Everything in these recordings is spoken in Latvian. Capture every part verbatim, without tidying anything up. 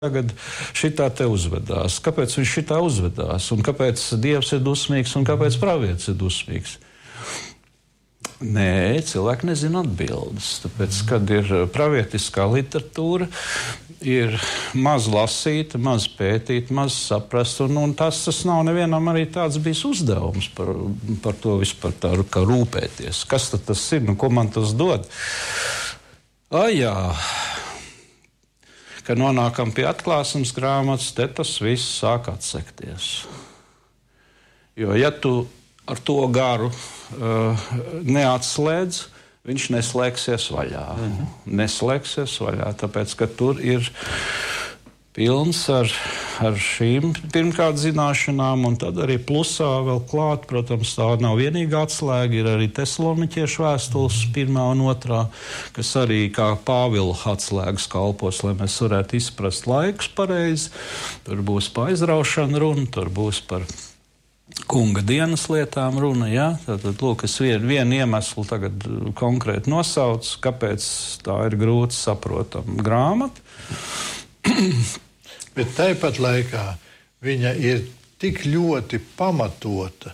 tagad šitā te uzvedās. Kāpēc viņš šitā uzvedās? Un kāpēc Dievs ir dusmīgs un kāpēc pravietis ir dusmīgs? Nē, cilvēki nezina atbildes. Tāpēc, kad ir pravietiskā literatūra, ir maz lasīta, maz pētīta, maz saprast. Un, un tas, tas nav nevienam arī tāds bijis uzdevums par, par to vispār tā kā rūpēties. Kas tad tas ir? Nu, ko man tas dod? Ai, jā. Kad nonākam pie atklāsmes grāmatas, te tas viss sāk atsekties. Jo, ja tu ar to garu uh, neatslēdz, viņš neslēgsies vaļā. Mhm. Neslēgsies vaļā, tāpēc, ka tur ir pilns ar, ar šīm pirmkārt zināšanām, un tad arī plusā vēl klāt, protams, tā nav vienīgā atslēga, ir arī Tesaloniķiešu vēstules pirmā un otrā, kas arī kā Pāvila atslēgas kalpos, lai mēs varētu izprast laikus pareizi. Tur būs par aizraušanu runa, tur būs par kunga dienas lietām runa, jā. Tātad, lūk, es vienu, vienu iemeslu tagad konkrēti nosaucu, kāpēc tā ir grūti saprotama grāmata. Bet tāpat laikā viņa ir tik ļoti pamatota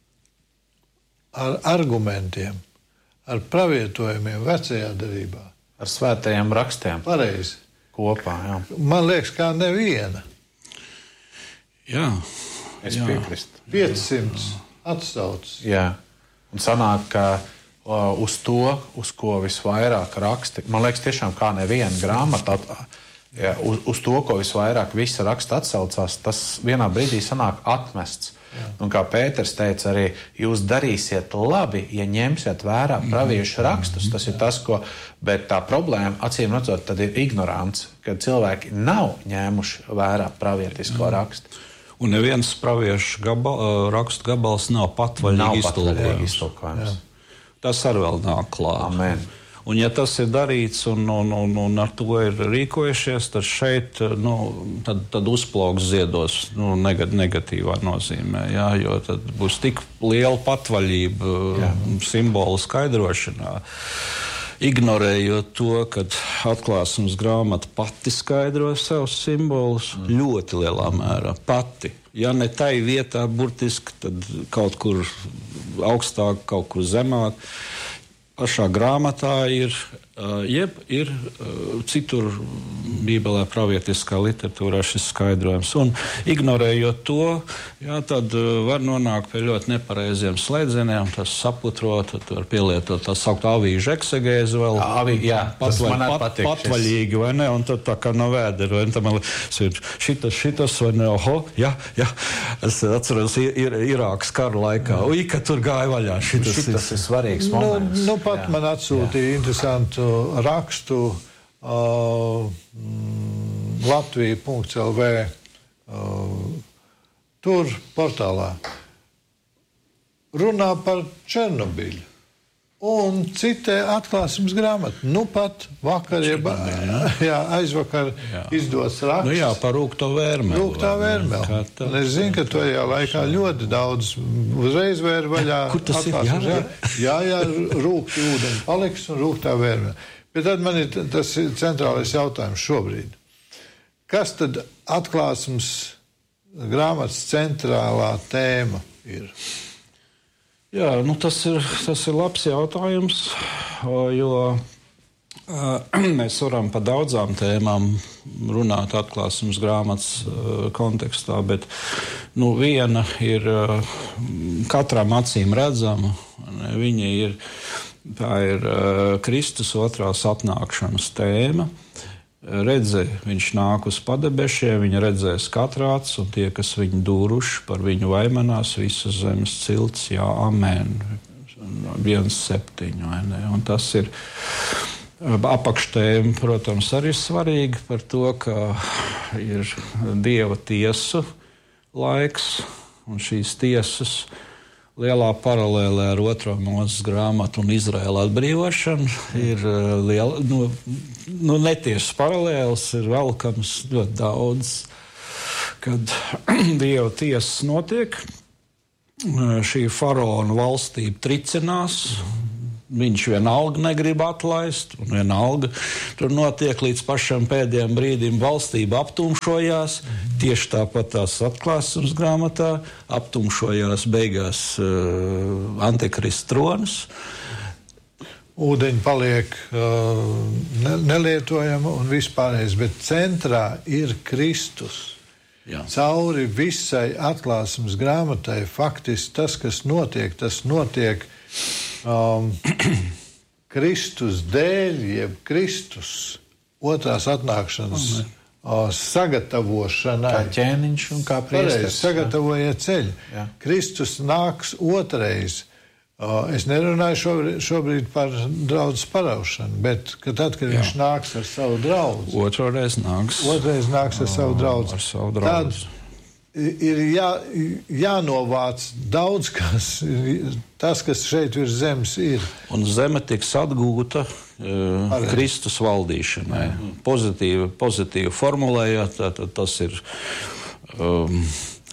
ar argumentiem, ar pravietojumiem vecajā derībā. Ar svētajiem rakstiem. Pareizi. Kopā, jā. Man liekas, kā neviena. Jā. Es piekrīstu. piecsimt atsaucas. Jā. Un sanāk, ka uh, uz to, uz ko visvairāk raksti, man liekas, tiešām kā neviena grāmata, ja, uz, uz to, ko visvairāk visa raksta atsaucās, tas vienā brīdī sanāk atmests. Jā. Un kā Pēters teica arī, jūs darīsiet labi, ja ņemsiet vērā praviešu rakstus. Tas ir tas, ko, bet tā problēma, acīm redzot, tad ir ignorants, kad cilvēki nav ņēmuši vērā pravietisko Jā. rakstu. Un neviens praviešu gabal, rakstu gabals nav patvaļīgi iztulkojams. Tas arī vēl nāk klāt. Amen. Un ja tas ir darīts un, un, un, un ar to ir rīkojušies, tad šeit nu, tad, tad uzplauks ziedos nu, negatīvā nozīmē. Jā, jo tad būs tik liela patvaļība jā. simbolu skaidrošanā. Ignorējot to, ka atklāsmes grāmata pati skaidro savus simbolus mm. ļoti lielā mērā. Pati. Ja ne tai vietā burtiski, tad kaut kur augstāk, kaut kur zemāk. Pašā grāmatā ir, jeb ir citur Bībelē pravietiskā literatūrā šis skaidrojums. Un ignorējot to, jā, tad var nonākt pie ļoti nepareiziem slēdzieniem, tas saputrot, tad var pielietot tā saukt avīžu eksegēzi vēl. Avī, jā, patvaļ, pat, patvaļīgi, vai ne? Un tad tā kā no vēdera, vai ne? Tam ir šitas, šitas, vai ne? Oho, jā, jā. Es atceros ir, Irākas kara laikā. Ui, ka tur gāja vaļā. Šitas, šitas ir svarīgs moments. Nu, nu pat jā. Man atsūtīja jā. interesantu rakstu uh, Latvija punkts el vē uh, tur portālā runā par Černobiļu un citē atklāsmes grāmatu. Nu pat vakar, jeb, jā, aizvakar jā. izdots raksts. Nu jā, par rūgto vērmeli. Rūgtā vērmeli. Un es zinu, ka tajā laikā ļoti daudz uzreiz vēra vaļā. Kur tas ir? Jā, jā. jā, jā rūgti ūdeni paliks un rūgtā vērmeli. Bet tad man ir tas centrālais jautājums šobrīd. Kas tad atklāsmes grāmatas centrālā tēma ir? Jā, nu tas ir, tas ir labs jautājums, jo uh, mēs varam par daudzām tēmām runāt atklāsmes grāmatas uh, kontekstā, bet nu, viena ir uh, katram acīm redzama. Viņa ir, tā ir uh, Kristus otrās atnākšanas tēma. Redze, viņš nāk uz padebešiem, viņa redzēs katrāts, un tie, kas viņu dūruši, par viņu vaimanās visas zemes cilts, jā, amen, viens septiņi, vai ne? Un tas ir apakštēma, protams, arī svarīga par to, ka ir Dieva tiesu laiks, un šīs tiesas lielā paralēlē ar otro Mūzes grāmatu un Izraēla atbrīvošanu ir liela, nu, nu netiešas paralēles, ir velkams ļoti daudz, kad Dieva tiesas notiek, šī faraona valstība tricinās, viņš vienalga negrib atlaist, un vienalga tur notiek līdz pašam pēdējiem brīdim valstība aptumšojās, tieši tāpat tās atklāsums grāmatā, aptumšojās beigās uh, Antikrists trons. Ūdeņi paliek uh, ne, nelietojami un vispārējais, bet centrā ir Kristus. Jā. Cauri visai atklāsmes grāmatai faktiski tas, kas notiek, tas notiek um, Kristus dēļ, jeb Kristus otrās atnākšanas uh, sagatavošanai. Kā ķēniņš un kā priesteris. Pareizi, sagatavojiet ceļu. Jā. Kristus nāks otrais. Es nerunāju šobrīd, šobrīd par draudzes paraušanu, bet ka tad, kad Jā. viņš nāks ar savu draudzi, otrreiz nāks, otrreiz nāks ar savu draudzi, ar savu draudzi. Tad ir jā, jānovāc daudz kas, tas, kas šeit virs zemes ir. Un zeme tiks atgūta uh, Kristus valdīšanai. Pozitīvi, pozitīvi formulējot, tad tas ir um,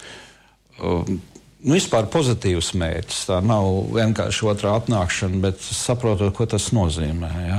um, Nu, vispār pozitīvs mērķis. Tā nav vienkārši otrā atnākšana, bet saprotot, ko tas nozīmē. Ja?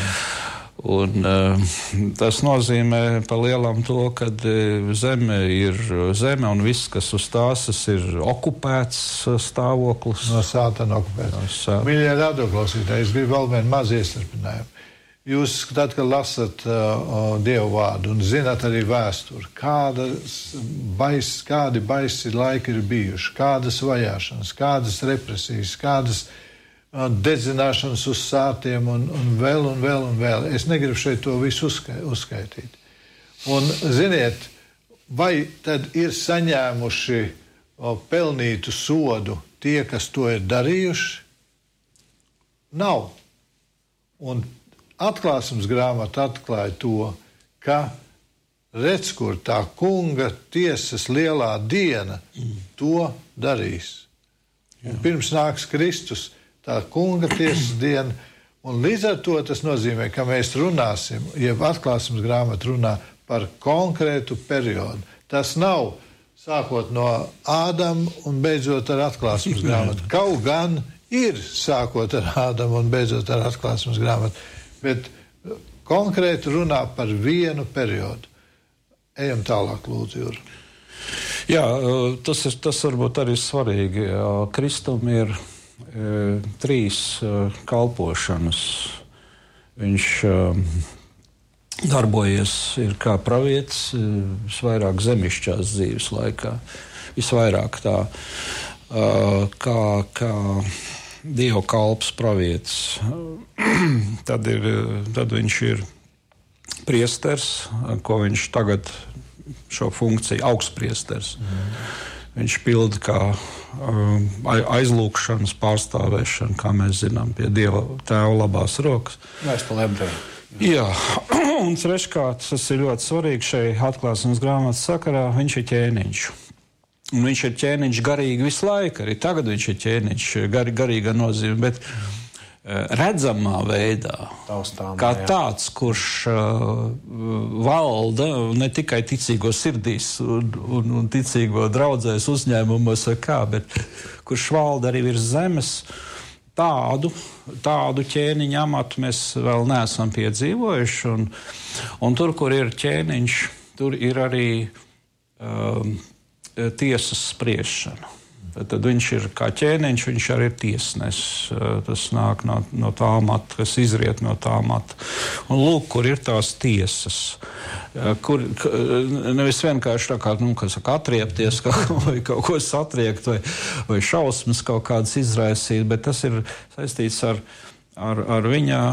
Un, uh, tas nozīmē pa lielam to, ka uh, zeme ir zeme un viss, kas uz tās ir okupēts stāvoklis. No sātana okupēts. No Mīļie radioklausītāji, es gribu vēl vienu mazu iestarpinājumu. Jūs, tad, kad lasat uh, Dievu vārdu un zināt arī vēsturi, kādas bais, kādi baisi laiki ir bijuši, kādas vajāšanas, kādas represijas, kādas uh, dedzināšanas uz sātiem un, un vēl un vēl un vēl. Es negribu šeit to visu uzska uzskaitīt. Un ziniet, vai tad ir saņēmuši uh, pelnītu sodu tie, kas to ir darījuši? Nav. Un Atklāsums grāmata atklāja to, ka redz, kur tā kunga tiesas lielā diena to darīs. Un pirms nāks Kristus, tā kunga tiesas diena, un līdz ar to tas nozīmē, ka mēs runāsim, jeb Atklāsums grāmata runā par konkrētu periodu. Tas nav sākot no Ādama un beidzot ar Atklāsums grāmatu. Kaut gan ir sākot ar Ādamu un beidzot ar Atklāsums grāmatu. Bet konkrēti runā par vienu periodu. Ejam tālāk, lūdzu, Jūra. Jā, tas ir tas varbūt arī svarīgi. Kristum ir e, trīs e, kalpošanas. Viņš e, darbojies ir kā pravietis e, visvairāk zemišķās dzīves laikā. Visvairāk tā e, kā... kā Dieva kalps pravietis. Tad, ir, tad viņš ir priesteris, ko viņš tagad šo funkciju augstpriesteris. Mm. Viņš pilda kā um, aizlūgšanas pārstāvēšanu, kā mēs zinām, pie Dieva tēva labās rokas. Vēstule ebrejiem. Jā, un treškārt, tas ir ļoti svarīgi šai atklāsmes grāmatas sakarā, viņš ir ķēniņš. Un viņš ir ķēniņš garīgi visu laiku, arī tagad viņš ir ķēniņš gar, garīga nozīme, bet uh, redzamā veidā, Taustām, kā jā. tāds, kurš uh, valda ne tikai ticīgo sirdīs un, un, un ticīgo draudzēs uzņēmumos vai kā, bet kurš valda arī virs zemes, tādu, tādu ķēniņa amatu mēs vēl neesam piedzīvojuši, un, un tur, kur ir ķēniņš, tur ir arī um, tiesas spriešana. Tad, tad viņš ir kā ķēniņš, viņš arī ir tiesnesis. Tas nāk no, no tā mata, kas izriet no tā mata. Un lūk, kur ir tās tiesas. Kur nevis vienkārši tā kā, nu, kas saka, atriepties vai kaut ko satriekt vai, vai šausmas kaut kādas izraisīt, bet tas ir saistīts ar, ar, ar viņa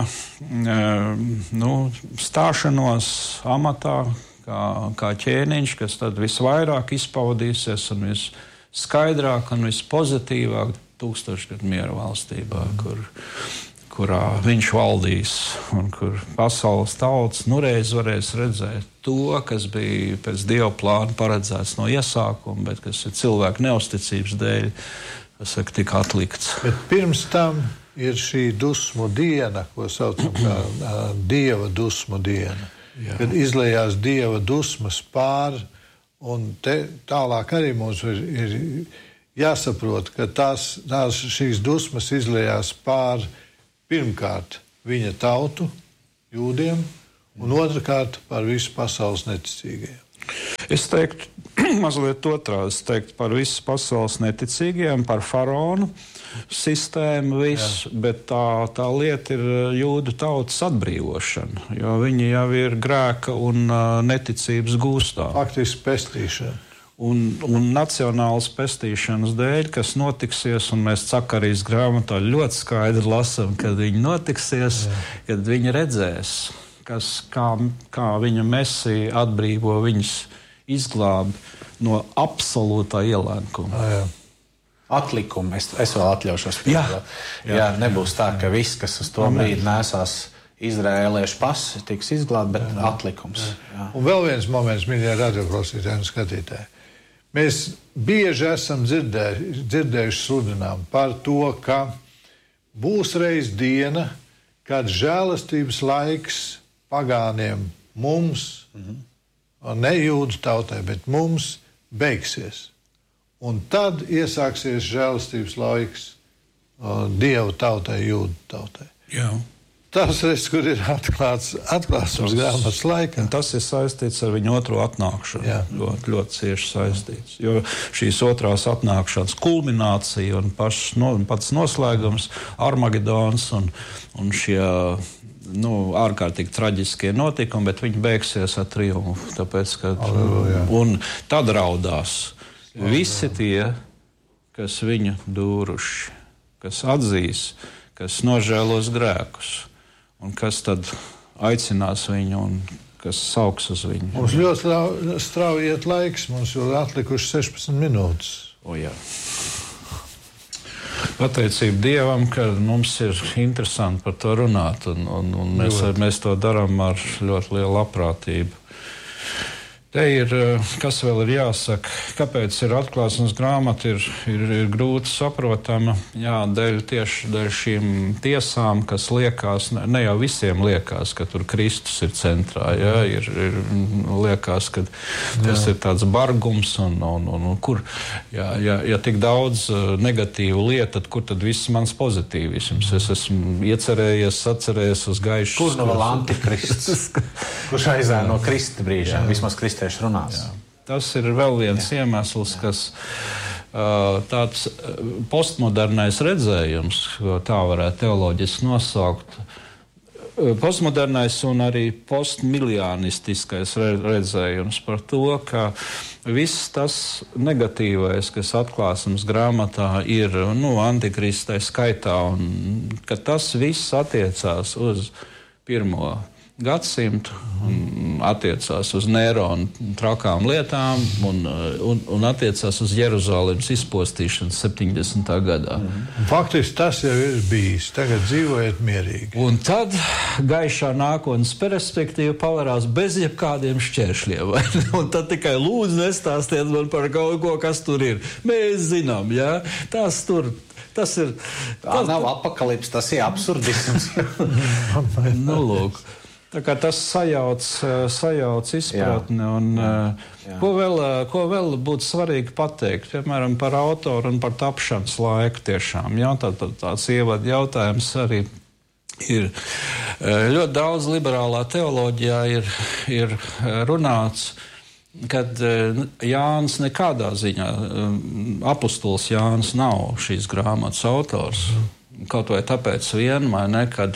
nu, stāšanos amatā, Kā, kā ķēniņš, kas tad visvairāk izpaudīsies un visskaidrāk un vispozitīvāk tūkstošgadu miera valstībā, kur, kurā viņš valdīs un kur pasaules tautas nureiz varēs redzēt to, kas bija pēc Dieva plāna paredzēts no iesākuma, bet kas ir cilvēku neusticības dēļ, kas saka, tika atlikts. Bet pirms tam ir šī dusmu diena, ko saucam kā uh, Dieva dusmu diena. Jā. Kad izlējās Dieva dusmas pāri, un te tālāk arī mums ir, ir jāsaprot, ka tās, tās šīs dusmas izlējās pāri pirmkārt viņa tautu, jūdiem, un otrkārt par visu pasaules neticīgajiem. Es teiktu, mazliet otrādi, es teiktu par visu pasaules neticīgajiem, par faraonu sistēmu, visu, Jā. bet tā, tā lieta ir jūdu tautas atbrīvošana, jo viņi jau ir grēka un uh, neticības gūstā. Faktiski pestīšana. Un, un nacionālas pestīšanas dēļ, kas notiksies, un mēs Cakarijas grāmatā ļoti skaidri lasām, kad viņi notiksies, Jā. kad viņi redzēs, kas, kā, kā viņa mesija atbrīvo viņus, izglābi no absolūtā ielēkuma. Jā. Atlikumu es, es vēl atļaušos piebilst. Jā, jā, nebūs tā, ka viss, kas uz to brīdi nesās izrēliešu pasi, tiks izglābti, bet jā. atlikums. Jā. Un vēl viens moments, mīļie radioklausītāji un skatītāji. Mēs bieži esam dzirdējuši, dzirdējuši sludinām par to, ka būs reiz diena, kad žēlastības laiks pagāniem mums, mm-hmm. ne jūdu tautai, bet mums beigsies. Un tad iesāksies žēlastības laiks o, Dievu tautai, jūdu tautai. Jā. Tas, reiz, kur ir atklāts, atklāsums grāmatas laikā. Tas ir saistīts ar viņu otro atnākšanu. Jā. Ļoti, ļoti cieši saistīts. Jo šīs otrās atnākšanas kulminācija un pašs, no, pats noslēgums, Armagedons un, un šie nu, ārkārtīgi traģiskie notikumi, bet viņi beigsies ar triumfu. Tāpēc, ka, Alleluja. Un tad raudās visi tie, kas viņu dūruši, kas atzīs, kas nožēlos grēkus, un kas tad aicinās viņu un kas sauks uz viņu. Mums ļoti strauji iet laiks, mums jau atlikuši sešpadsmit minūtes. O jā. Pateicība Dievam, ka mums ir interesanti par to runāt, un, un, un mēs, mēs to darām ar ļoti lielu labprātību. Te ir, kas vēl ir jāsaka, kāpēc ir atklāsmes grāmata, ir, ir, ir grūti saprotama, jā, dēļ tieši dēļ šīm tiesām, kas liekas, ne, ne jau visiem liekas, ka tur Kristus ir centrā, jā, ir, ir liekas, ka tas jā. ir tāds bargums, un, un, un, un kur, jā, jā, ja tik daudz negatīvu lietu, tad kur tad viss mans pozitīvisms? Es esmu iecerējies, sacerējies uz gaišu. Kur no vēl antikrists? Kurš aizēja no Krista brīžiem, vismaz Kristieši runās. Jā. Tas ir vēl viens Jā. iemesls, kas uh, tāds postmodernais redzējums, tā varētu teoloģiski nosaukt, postmodernais un arī postmiliānistiskais redzējums par to, ka viss tas negatīvais, kas atklāsmes grāmatā ir, nu, antikristai skaitā, un ka tas viss attiecās uz pirmo gadsimtu, un attiecās uz Nērona trakām lietām un, un, un attiecās uz Jeruzalemes izpostīšanu septiņdesmitā gadā. Mm. Faktiski tas jau ir bijis. Tagad dzīvojiet mierīgi. Un tad gaišā nākotnes perspektīva pavarās bez jebkādiem šķēršļiem. Un tad tikai lūdzu nestāstiet man par kaut ko, kas tur ir. Mēs zinām, jā, tas tur. Tas ir. Tā tas nav apakalips, tas ir absurdisms. Nu, lūk. Tā kā tas sajauc, sajauc izpratni, un jā, jā. Ko, vēl, ko vēl būtu svarīgi pateikt, piemēram, par autoru un par tapšanas laiku tiešām. Jā, tā, tā, tāds ievad jautājums arī ir. Ļoti daudz liberālā teoloģijā ir, ir runāts, kad Jānis nekādā ziņā, apustulis Jānis nav šīs grāmatas autors. Kaut vai tāpēc vien, vai ne, kad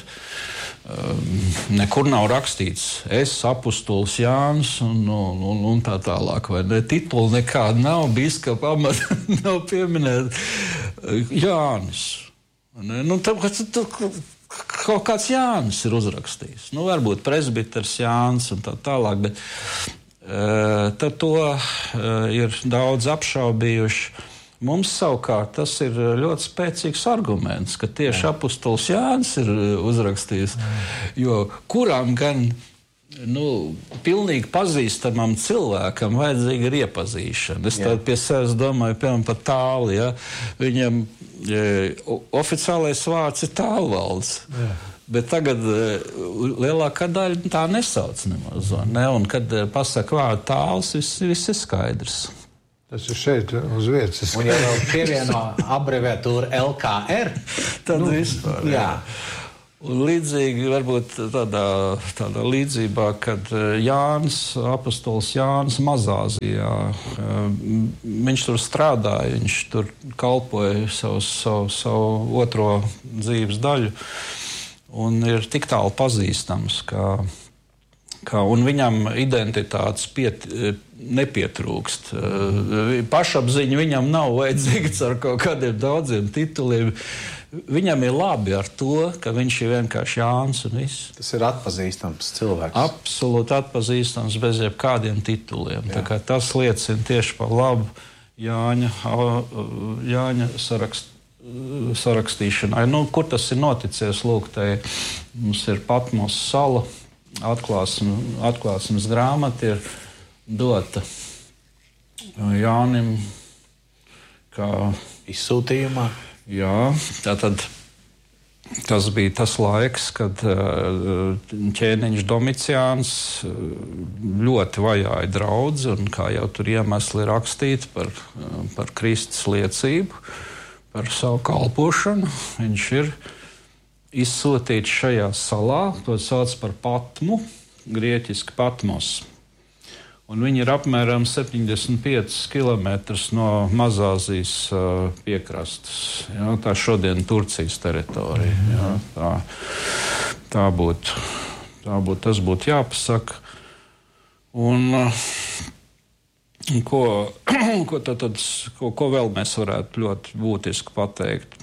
nekur nav rakstīts es, apustulis Jānis, un, un, un, un tā tālāk, vai ne? Tituli nekāda nav, biskapa amata nav pieminēta. Jānis. Nu, tāpēc kaut kāds Jānis ir uzrakstījis. Nu, varbūt presbiters Jānis un tā tālāk, bet uh, tad to uh, ir daudz apšaubījuši. Mums savukārt tas ir ļoti spēcīgs arguments, ka tieši apustulis Jānis ir uzrakstījis, jo kuram gan nu, pilnīgi pazīstamam cilvēkam vajadzīga ir iepazīšana. Es tādu pie sevis domāju, piemēram, par Tāli. Ja? Viņam e, oficiālais vārds ir Tālvalds. Jā. Bet tagad e, lielākā daļa tā nesauc nemaz. Ne? Un kad e, pasaka vārdu Tāls, viss, viss ir skaidrs. Tas ir šeit uz vietas. Un ja vēl pievieno abreviatūru L K R, tad nu, vispār. Jā. Un līdzīgi, varbūt tādā, tādā līdzībā, kad Jānis, apostols Jānis Mazāzijā, viņš tur strādāja, viņš tur kalpoja savu, savu, savu otro dzīves daļu un ir tik tālu pazīstams, ka, ka un viņam identitātes piet, nepietrūkst. Pašapziņa viņam nav vajadzīga ar kaut kādiem daudziem tituliem. Viņam ir labi ar to, ka viņš ir vienkārši Jānis un viss. Tas ir atpazīstams cilvēks. Absolūti atpazīstams bez jebkādiem tituliem. Tā kā tas liecina tieši par labu Jāņa, Jāņa sarakst, sarakstīšanai. Nu, kur tas ir noticies? Lūk, tai mums ir Patmos sala, atklāsme, atklāsmes grāmata ir dota Jānim kā izsūtījumā. Jā, tātad tas bija tas laiks, kad ķēniņš Domiciāns ļoti vajāja draudzi, un kā jau tur iemesli rakstīti par, par Kristus liecību, par savu kalpošanu, viņš ir izsūtīts šajā salā, to sauc par Patmu, grieķiski Patmos. Un viņi ir apmēram septiņdesmit pieci kilometri no Mazāzijas uh, piekrastes. Jā, tā šodien Turcijas teritorija. Jā, tā, tā būtu, tā būtu, tas būtu jāpasaka. Un, uh, ko, ko, tad, tad, ko, ko vēl mēs varētu ļoti būtiski pateikt?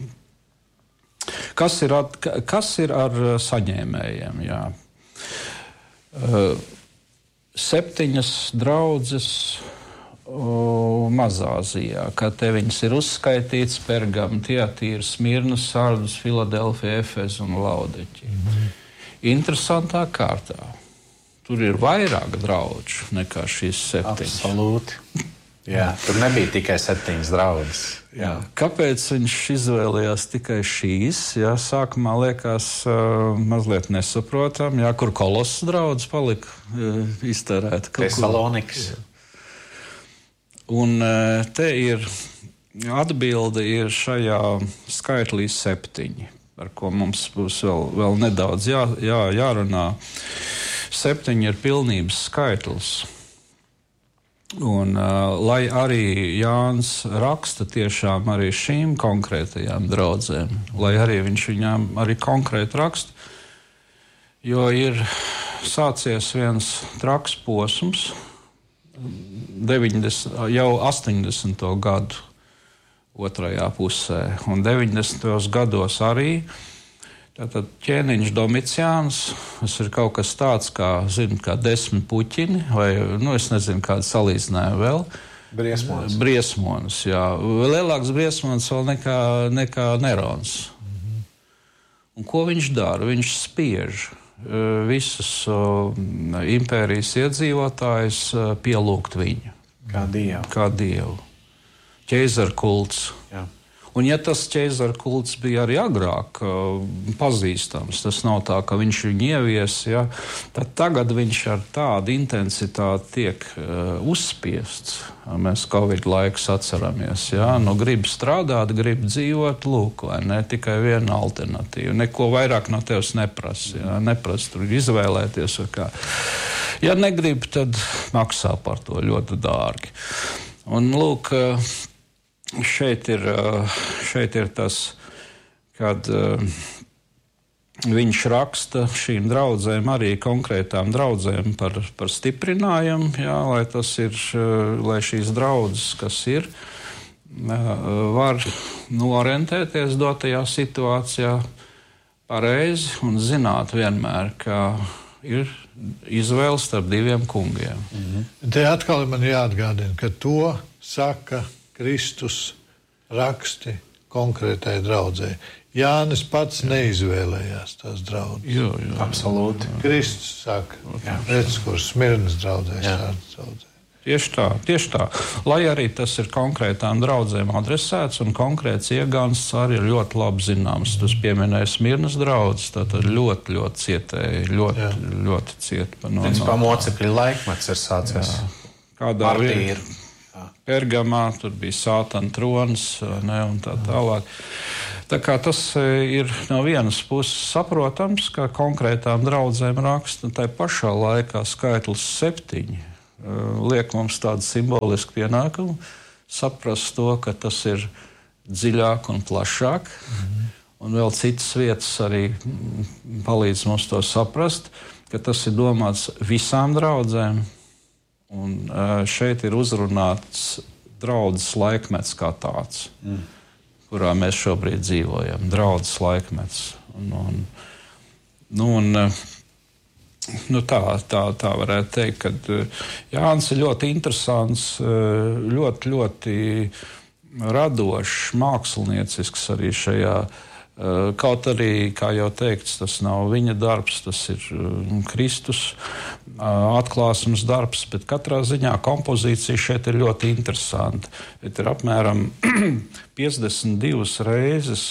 Kas ir, at, kas ir ar saņēmējiem? Jā. Uh, Septiņas draudzes o, Mazāzijā, kā te viņas ir uzskaitīts: Pergama, Tiatīra, Smirna, Sardus, Filadelfija, Efeza un Laudeķi. Mm-hmm. Interesantā kārtā. Tur ir vairāk draudžu nekā šīs septiņas. Absolūti. Jā, tur nebija tikai septiņas draudzes. Jā. Kāpēc viņš izvēlējās tikai šīs? Jā, sākumā liekas uh, mazliet nesaprotam, jā, kur Kolosas draudzes palika uh, iztērēta. Tesalonikas. Un uh, te ir atbilde ir šajā skaitlī septiņi, par ko mums būs vēl, vēl nedaudz jā, jā, jārunā. Septiņi ir pilnības skaitlis. Un, uh, lai arī Jānis raksta tiešām arī šīm konkrētajām draudzēm, lai arī viņš viņām arī konkrēti raksta, jo ir sācies viens traks posms deviņdesmit, jau astoņdesmito gadu otrajā pusē, un deviņdesmitajos gados arī. Tātad ķēniņš Domiciāns, tas ir kaut kas tāds kā, zinu, kā desmit puķini, vai, nu, es nezinu, kādu salīdzinājumu vēl. Briesmonis. Briesmonis, jā. Lielāks briesmonis vēl nekā, nekā Nerons. Mm-hmm. Un ko viņš dara? Viņš spiež uh, visus uh, impērijas iedzīvotājus uh, pielūgt viņu. Kā dievu. Kā dievu. Ķeizara kults. Jā. Un ja tas ķeizara kults bija arī agrāk uh, pazīstams, tas nav tā, ka viņš viņu ievies, ja, tad tagad viņš ar tādu intensitāti tiek uh, uzspiests. Mēs Covid laikus atceramies. Ja, nu, grib strādāt, grib dzīvot, lūk, vai ne, tikai viena alternatīva. Neko vairāk no tevis neprasa. Ja, neprasa tur izvēlēties. Kā. Ja negrib, tad maksā par to ļoti dārgi. Un lūk, uh, Šeit ir, šeit ir tas, kad uh, viņš raksta šīm draudzēm, arī konkrētām draudzēm par, par stiprinājumu, jā, lai, tas ir, lai šīs draudzes, kas ir, uh, var norentēties dotajā situācijā pareizi un zināt vienmēr, ka ir izvēle starp diviem kungiem. Mhm. Te atkal man jāatgādina, ka to saka Kristus raksti konkrētai draudzē. Jānis pats neizvēlējās tās draudzes. Jo, jo, absolūti. Kristus saka, redz, kur Smirnas draudzē, Sārdas draudzē. Tieši tā, tieši tā. Lai arī tas ir konkrētām draudzēm adresēts un konkrēts iegānsts arī ir ļoti labi zināms. Tas pieminēja Smirnas draudzes, tātad ļoti, ļoti cietēji, ļoti, Jā. ļoti ciet. No, Pēc no, pamocekļu laikmets ir sācies. Jā. Kādā Pergamā, tur bija Sātana trons, ne, un tā tālāk. Tā kā tas ir no vienas puses saprotams, ka konkrētām draudzēm raksta, tai pašā laikā skaitlis septiņi liek mums tādu simbolisku pienākumu saprast to, ka tas ir dziļāk un plašāk. Mm-hmm. Un vēl citas vietas arī palīdz mums to saprast, ka tas ir domāts visām draudzēm. Un šeit ir uzrunāts draudzes laikmets kā tāds, mm. kurā mēs šobrīd dzīvojam. Draudzes laikmets. Un, un, nu, un, nu tā, tā, tā varētu teikt, ka Jānis ir ļoti interesants, ļoti, ļoti radošs, māksliniecisks arī šajā. Kaut arī, kā jau teikts, tas nav viņa darbs, tas ir Kristus atklāsmes darbs, bet katrā ziņā kompozīcija šeit ir ļoti interesanta. Ir apmēram piecdesmit divas reizes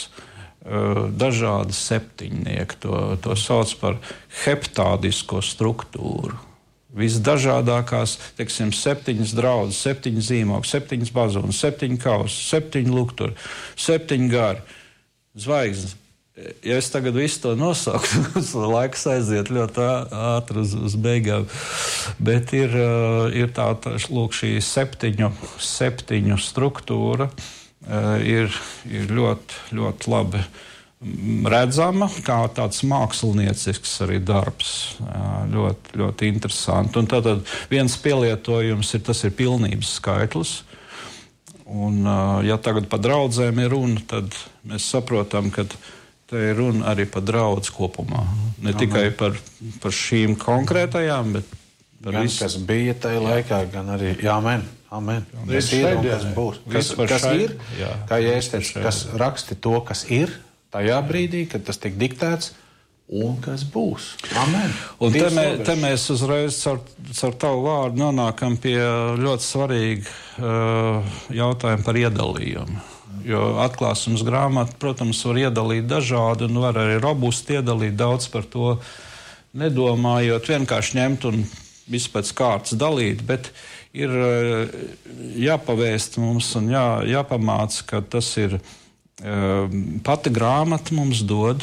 dažādi septiņnieki. To, to sauc par heptādisko struktūru. Visdažādākās, teiksim, septiņas draudzes, septiņas zīmogi, septiņas bazunas, septiņi kausi, septiņi lukturi, septiņi gari. Zvaigznes. Ja es tagad visu to nosauktu, tas laiks aiziet ļoti ātri uz, uz beigām. Bet ir, ir tā, tā lūk, šī septiņu, septiņu struktūra ir, ir ļoti, ļoti labi redzama, kā tāds māksliniecisks arī darbs. Ļoti, ļoti interesanti. Un tātad viens pielietojums ir, tas ir pilnības skaitlis. Un, ja tagad par draudzēm ir runa, tad mēs saprotam, ka te ir runa arī par draudzi kopumā. Ne Amen. Tikai par, par šīm konkrētajām, bet par gan, visu. Kas bija tajā laikā, gan arī Amen. Amen. Kas ir un kas būs. Kas, kas šai, ir, jā, kā Jēzus teica, kas raksti to, kas ir tajā brīdī, kad tas tiek diktēts, un kas būs. Amen. Un te, mē, te mēs uzreiz caur, caur tavu vārdu nonākam pie ļoti svarīga uh, jautājuma par iedalījumu. Jo atklāsmes grāmata, protams, var iedalīt dažādi un var arī robusti iedalīt, daudz par to nedomājot, vienkārši ņemt un visu pēc kārtas dalīt, bet ir uh, jāpavēst mums un jā, jāpamāca, ka tas ir uh, pati grāmata mums dod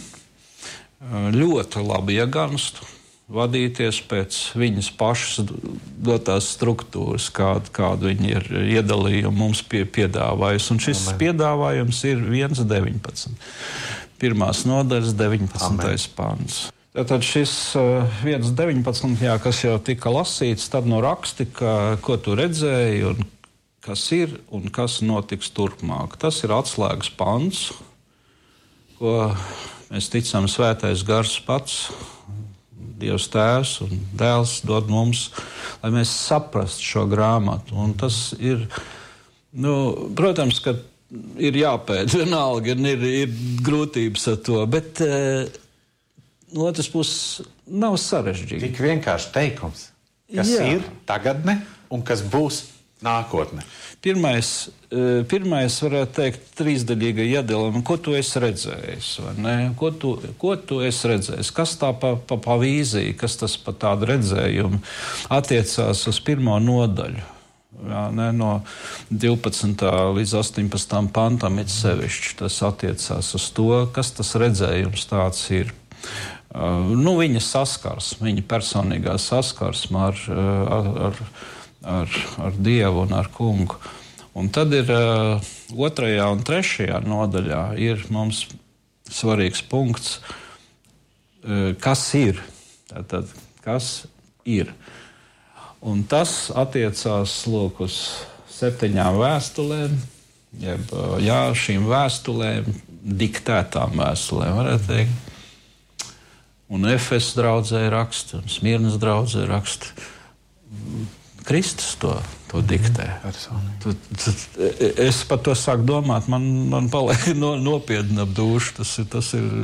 ļoti labi iegānstu, vadīties pēc viņas pašas dotās struktūras, kādu, kādu viņi ir iedalījumu mums pie, piedāvājusi. Un šis Amen. Piedāvājums ir viens deviņpadsmit. Pirmās nodaļas deviņpadsmitais pants. Tātad šis uh, viens deviņpadsmit, jā, kas jau tika lasīts, tad no raksti, ka, ko tu redzēji un kas ir un kas notiks turpmāk. Tas ir atslēgas pants, ko mēs ticam, Svētais Gars pats, Dievs Tēvs un Dēls dod mums, lai mēs saprastu šo grāmatu. Un tas ir, nu, protams, ka ir jāpēd vienalga, ir, ir grūtības ar to, bet no otras puses nav sarežģīti. Tik vienkārši teikums, kas Jā. Ir tagadne un kas būs nākotne. Pirmais, pirmais varētu teikt, trīsdaļīga iedalījuma, ko tu esi redzējis, vai ne? Ko tu, ko tu esi redzējis? Kas tā pa, pa, pa vīzija, kas tas pa tādu redzējumu attiecās uz pirmo nodaļu? Jā, ne, no divpadsmitā līdz astoņpadsmitam pantam it sevišķi tas attiecās uz to, kas tas redzējums tāds ir. Uh, nu, viņa saskars, viņa personīgā saskarsma ar, ar, ar Ar, ar Dievu un ar Kungu. Un tad ir uh, otrajā un trešajā nodaļā ir mums svarīgs punkts, uh, kas ir. Tātad, kas ir. Un tas attiecās lūk uz septiņām vēstulēm, jeb, uh, jā, šīm vēstulēm, diktētām vēstulēm, varētu teikt. Un Efes draudzē raksta, un Smirnas draudzē raksta. Kristus to, to diktē. Tu, tu, es par to sāku domāt, man, man paliek no, nopietni ap dušu. Tas ir, tas ir,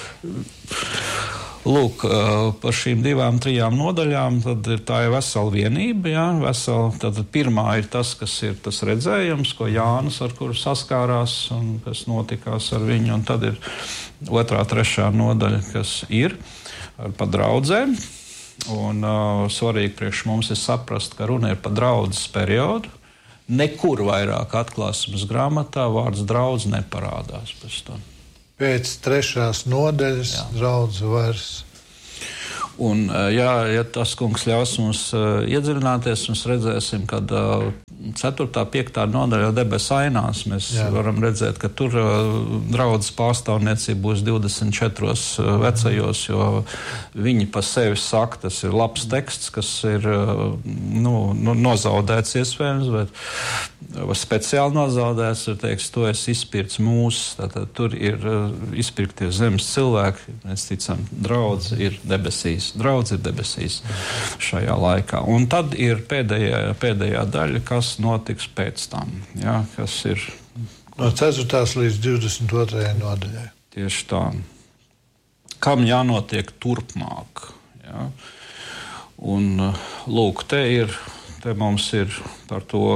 lūk, par šīm divām, trijām nodaļām, tad ir tā ir vesela vienība, jā, vesela, tad pirmā ir tas, kas ir tas redzējums, ko Jānis, ar kuru saskārās un kas notikās ar viņu, un tad ir otrā, trešā nodaļa, kas ir par draudzēm. Un uh, svarīgi priekš mums ir saprast, ka runa ir par draudzes periodu, nekur vairāk atklāsmes grāmatā vārds draudz neparādās pēc tam. Pēc trešās nodaļas jā. Draudz vairs. Un, jā, ja tas kungs ļaus mums uh, iedziļināties, mēs redzēsim, ka uh, ceturtā, piektā nodaļā debesu ainās mēs jā. Varam redzēt, ka tur uh, draudzes pārstāvniecība būs divdesmit četros uh, vecajos, jo viņi pa sevi saka, tas ir labs teksts, kas ir uh, nu, nu, nozaudēts iespējams, bet speciāli nozaudēts, ir teiks, to es izpirts mūsu, tātad tur ir uh, izpirktie zemes cilvēki, mēs ticam, draudz ir debesīs. Draudz ir debesīs šajā laikā. Un tad ir pēdējā, pēdējā daļa, kas notiks pēc tam. Ja, kas ir no ceturtās līdz divdesmit otrajai nodaļai. Tieši tā. Kam jānotiek turpmāk? Ja? Un lūk, te ir, te mums ir par to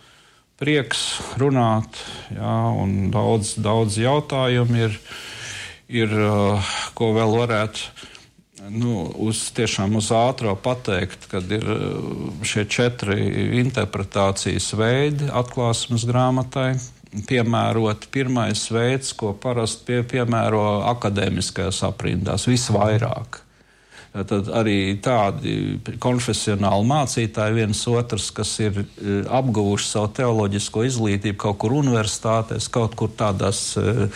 prieks runāt, ja? Un daudz, daudz jautājumu ir, ir, ko vēl varētu Nu, uz, tiešām uz ātro pateikt, kad ir šie četri interpretācijas veidi atklāsmes grāmatai piemērot. Pirmais veids, ko parasti pie, piemēro akadēmiskajās aprindās, visvairāk. Tad arī tādi konfesionāli mācītāji viens otrs, kas ir apguvuši savu teoloģisko izglītību kaut kur universitātēs, kaut kur tādās uh,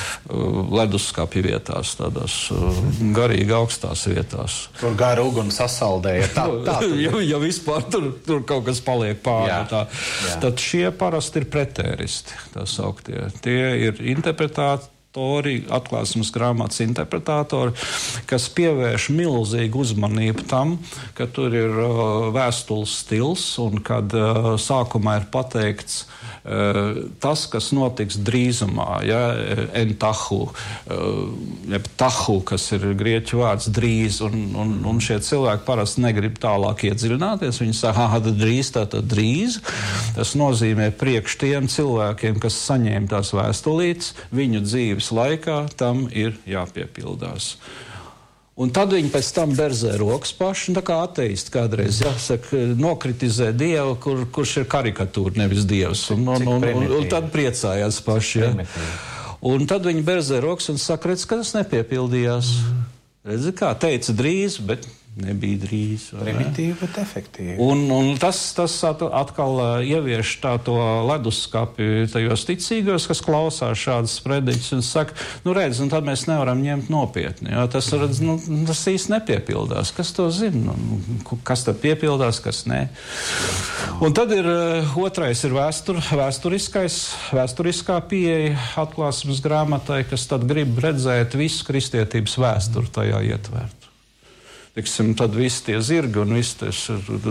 leduskapju vietās, tādās uh, garīgi augstās vietās. Tur gara uguni sasaldēja. Tā, tā, ja, ja vispār tur, tur kaut kas paliek pāri. Jā, tā. Jā. Tad šie parasti ir pretēristi, tā sauktie. Tie ir interpretāti. Atklāsmes grāmatas interpretātori, kas pievērš milzīgu uzmanību tam, ka tur ir uh, vēstules stils un kad uh, sākumā ir pateikts uh, tas, kas notiks drīzumā, ja, entahu, uh, jeb tahu, kas ir grieķu vārds drīz, un, un, un šie cilvēki parasti negrib tālāk iedziļināties. Viņi saka, aha, tad drīz, tātad drīz. Tas nozīmē priekš tiem cilvēkiem, kas saņēma tās vēstulītes, viņu dzīves laikā tam ir jāpiepildās. Un tad viņi pēc tam berzē rokas paši, tā kā ateisti kādreiz, jāsaka, nokritizē Dievu, kur, kurš ir karikatūra, nevis Dievs. Un, un, un, un, un tad priecājās paši. Ja. Un tad viņi berzē rokas un saka, redz, ka tas nepiepildījās. Redzi, kā teica drīz, bet nebija drīz. Primitīvi, bet efektīvi. Un, un tas, tas atkal ievieš tā to leduskapi tajos ticīgos, kas klausās šādas prediķis un saka, nu redz, un tad mēs nevaram ņemt nopietni. Jā, tas, redz, nu, tas īsti nepiepildās. Kas to zina? Nu, kas tad piepildās, kas nē? Un tad ir otrais ir vēstur, vēsturiskais, vēsturiskā pieeja atklāsmes grāmatai, kas tad grib redzēt visu kristietības vēsturi tajā ietvērt. Tiksim, tad visi tie zirgi un viss tas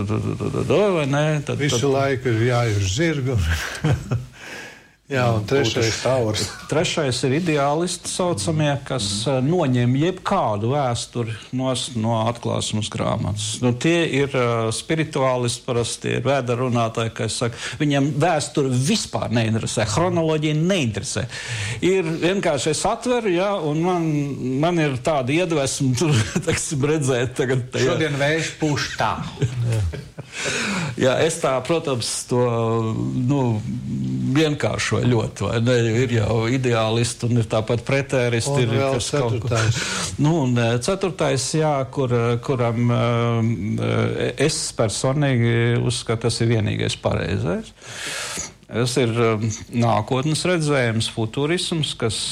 vai nē? Tad, Visu tad... laiku ir jājuž zirgu. Jā, un trešais taurs. Trešais ir ideālisti saucamie, kas mm. noņem jebkādu vēsturi nos, no atklāsmes grāmatas. Nu, tie ir uh, spirituālisti, parasti ir vēdarunātāji, kā es saku. Viņiem vēsturi vispār neinteresē, chronoloģija neinteresē. Ir vienkārši es atveru, jā, un man, man ir tāda iedvesma tur, teksim, redzēt tagad. Tajā. Šodien vējš pūš tā. Jā, es tā, protams, to, nu, vienkāršo ļoti, vai ne? Ir jau ideālisti un ir tāpat pretēristi. Un ir, vēl kas ceturtais. Kaut... Nu, un ceturtais, jā, kur, kuram es personīgi uzskatu, tas ir vienīgais pareizais. Tas ir nākotnes redzējums, futurisms, kas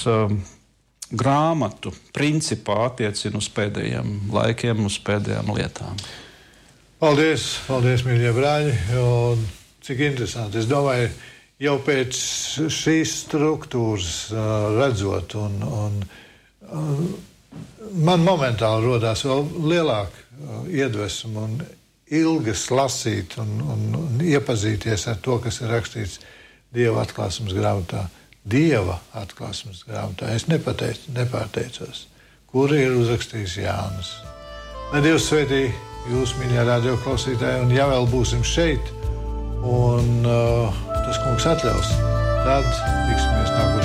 grāmatu principā attiecina uz pēdējiem laikiem, uz pēdējām lietām. Paldies, paldies, mīļie brāļi. Un cik interesanti. Es domāju, jau pēc šīs struktūras uh, redzot, un, un uh, man momentāli rodās vēl lielāka uh, iedvesma un ilgas lasīt un, un, un iepazīties ar to, kas ir rakstīts Dieva atklāsmes grāmatā. Dieva atklāsmes grāmatā. Es nepateicu, nepārteicos, kur ir uzrakstījis Jānis. Lai Dievs svētī jūs, mīļie radioklausītāji, un ja vēl būsim šeit, un uh, tas kungs atļaus, tad tiksimies nākamā.